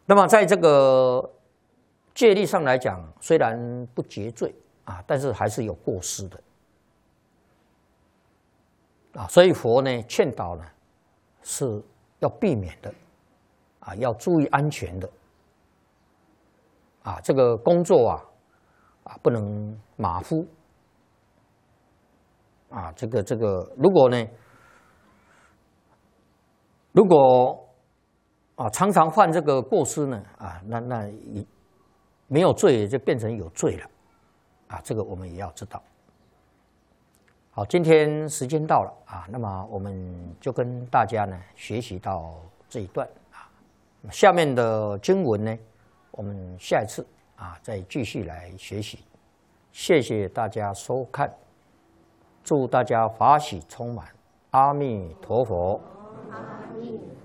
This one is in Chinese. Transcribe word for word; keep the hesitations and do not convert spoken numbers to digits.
那么在这个戒律上来讲，虽然不结罪啊，但是还是有过失的啊，所以佛呢劝导呢是要避免的啊，要注意安全的啊，这个工作啊啊不能马虎啊，这个这个如果呢，如果啊，常常犯这个过失呢，啊，那那也没有罪，就变成有罪了，啊，这个我们也要知道。好，今天时间到了啊，那么我们就跟大家呢学习到这一段啊，下面的经文呢，我们下一次啊再继续来学习。谢谢大家收看，祝大家法喜充满，阿弥陀佛。 阿弥陀佛。